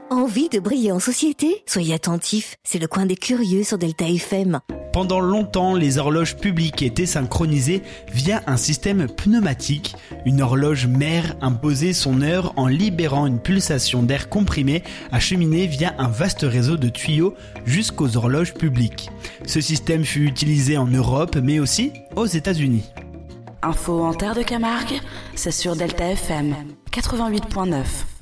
Envie de briller en société ? Soyez attentifs, c'est le coin des curieux sur Delta FM. Pendant longtemps, les horloges publiques étaient synchronisées via un système pneumatique. Une horloge mère imposait son heure en libérant une pulsation d'air comprimé acheminée via un vaste réseau de tuyaux jusqu'aux horloges publiques. Ce système fut utilisé en Europe, mais aussi aux États-Unis. Info en Terre de Camargue, c'est sur Delta FM 88.9.